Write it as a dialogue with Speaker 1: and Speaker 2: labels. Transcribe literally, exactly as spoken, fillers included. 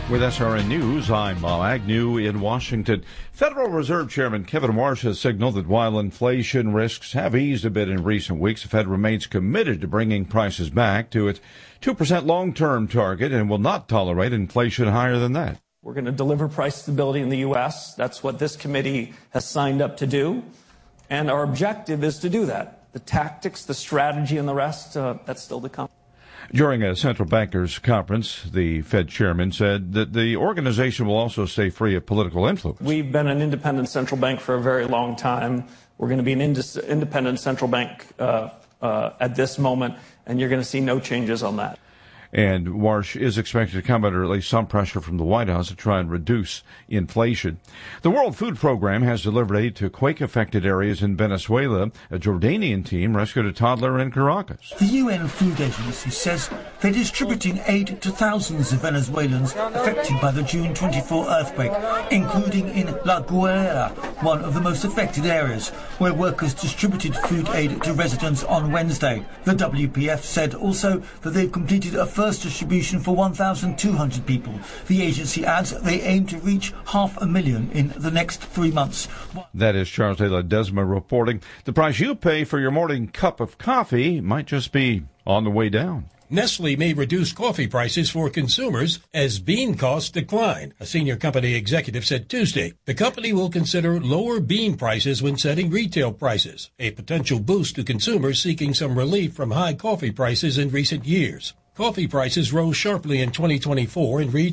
Speaker 1: With S R N News, I'm Bob Agnew in Washington. Federal Reserve Chairman Kevin Warsh has signaled that while inflation risks have eased a bit in recent weeks, the Fed remains committed to bringing prices back to its two percent long-term target and will not tolerate inflation higher than that.
Speaker 2: We're going to deliver price stability in the U S. That's what this committee has signed up to do. And our objective is to do that. The tactics, the strategy, and the rest, uh, that's still to come.
Speaker 1: During a central bankers conference, the Fed chairman said that the organization will also stay free of political influence.
Speaker 2: We've been an independent central bank for a very long time. We're going to be an ind- independent central bank uh, uh, at this moment, and you're going to see no changes on that.
Speaker 1: And Warsh is expected to come under at least some pressure from the White House to try and reduce inflation. The World Food Program has delivered aid to quake-affected areas in Venezuela. A Jordanian team rescued a toddler in Caracas.
Speaker 3: The U N Food Agency says they're distributing aid to thousands of Venezuelans affected by the June twenty-fourth earthquake, including in La Guaira, one of the most affected areas, where workers distributed food aid to residents on Wednesday. The W P F said also that they've completed a first distribution for one thousand two hundred people. The agency adds they aim to reach half a million in the next three months.
Speaker 1: That is Charles de Ledesma reporting. The price you pay for your morning cup of coffee might just be on the way down.
Speaker 4: Nestle may reduce coffee prices for consumers as bean costs decline, a senior company executive said Tuesday. The company will consider lower bean prices when setting retail prices, a potential boost to consumers seeking some relief from high coffee prices in recent years. Coffee prices rose sharply in twenty twenty-four and reached